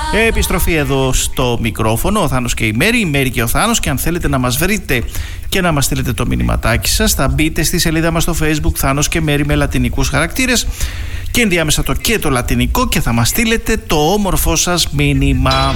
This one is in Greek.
Επιστροφή εδώ στο μικρόφωνο, ο Θάνος και η Μέρη και ο Θάνος, και αν θέλετε να μας βρείτε και να μας στείλετε το μηνυματάκι σας, θα μπείτε στη σελίδα μας στο Facebook Θάνος και Μέρη με λατινικούς χαρακτήρες και ενδιάμεσα το και το λατινικό και θα μας στείλετε το όμορφό σας μήνυμα.